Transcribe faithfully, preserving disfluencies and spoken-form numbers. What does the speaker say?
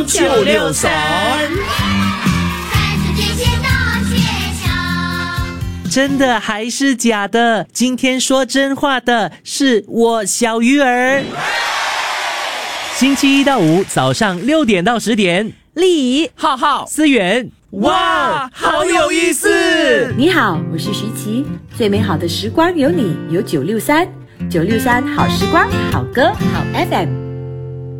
九六三。 真的还是假的？今天说真话的是我小鱼儿。星期一到五早上六点到十点， 丽怡、浩浩、 思源， 哇，好有意思！ 你好，我是徐琪，最美好的时光有你，有九六三，九六三好时光，好歌，好 F M。